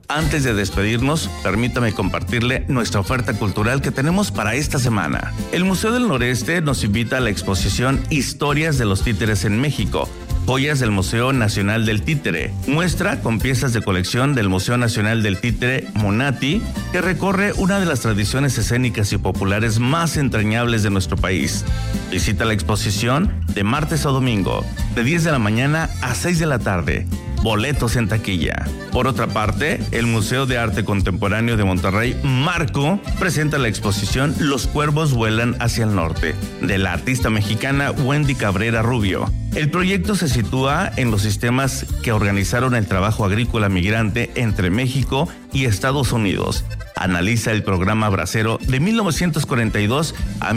Antes de despedirnos, permítame compartirle nuestra oferta cultural que tenemos para esta semana. El Museo del Noreste nos invita a la exposición Historias de los Títeres en México, joyas del Museo Nacional del Títere, muestra con piezas de colección del Museo Nacional del Títere Munati, que recorre una de las tradiciones escénicas y populares más entrañables de nuestro país. Visita la exposición de martes a domingo, de 10 de la mañana a 6 de la tarde. Boletos en taquilla. Por otra parte, el Museo de Arte Contemporáneo de Monterrey, Marco, presenta la exposición Los Cuervos Vuelan hacia el Norte, de la artista mexicana Wendy Cabrera Rubio. El proyecto se sitúa en los sistemas que organizaron el trabajo agrícola migrante entre México y Estados Unidos. Analiza el programa bracero de 1942 a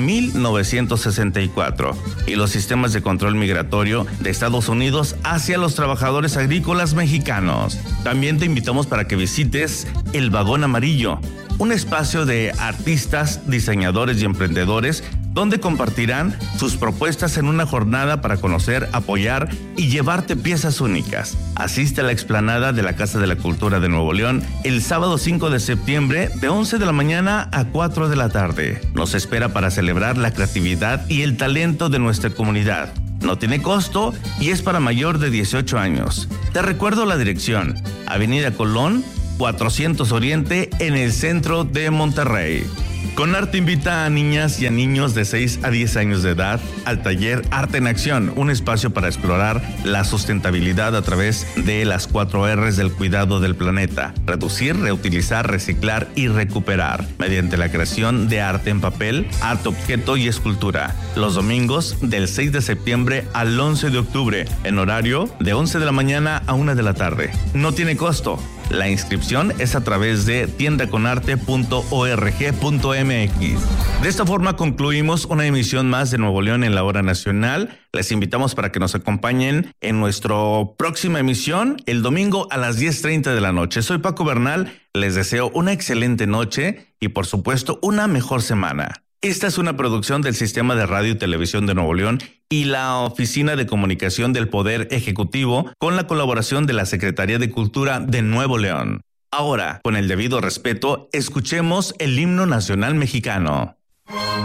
1964 y los sistemas de control migratorio de Estados Unidos hacia los trabajadores agrícolas mexicanos. También te invitamos para que visites El Vagón Amarillo, un espacio de artistas, diseñadores y emprendedores donde compartirán sus propuestas en una jornada para conocer, apoyar y llevarte piezas únicas. Asiste a la explanada de la Casa de la Cultura de Nuevo León el sábado 5 de septiembre de 11 de la mañana a 4 de la tarde. Nos espera para celebrar la creatividad y el talento de nuestra comunidad. No tiene costo y es para mayor de 18 años. Te recuerdo la dirección: Avenida Colón, 400 Oriente, en el centro de Monterrey. Conarte invita a niñas y a niños de 6 a 10 años de edad al taller Arte en Acción, un espacio para explorar la sustentabilidad a través de las 4 R's del cuidado del planeta: reducir, reutilizar, reciclar y recuperar, mediante la creación de arte en papel, arte objeto y escultura. Los domingos del 6 de septiembre al 11 de octubre, en horario de 11 de la mañana a 1 de la tarde. No tiene costo. La inscripción es a través de tiendaconarte.org.mx. De esta forma concluimos una emisión más de Nuevo León en la Hora Nacional. Les invitamos para que nos acompañen en nuestra próxima emisión el domingo a las 10:30 de la noche. Soy Paco Bernal, les deseo una excelente noche y por supuesto una mejor semana. Esta es una producción del Sistema de Radio y Televisión de Nuevo León y la Oficina de Comunicación del Poder Ejecutivo, con la colaboración de la Secretaría de Cultura de Nuevo León. Ahora, con el debido respeto, escuchemos el himno nacional mexicano.